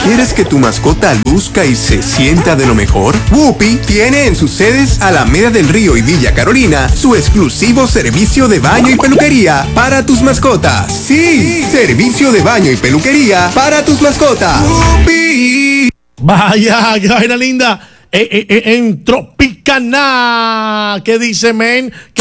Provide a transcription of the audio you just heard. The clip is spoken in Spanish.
¿Quieres que tu mascota luzca y se sienta de lo mejor? Whoopi tiene en sus sedes Alameda del Río y Villa Carolina su exclusivo servicio de baño y peluquería para tus mascotas. Sí, servicio de baño y peluquería para tus mascotas. Whoopi. Vaya, qué vaina linda. En Tropicana. ¿Qué dice, men?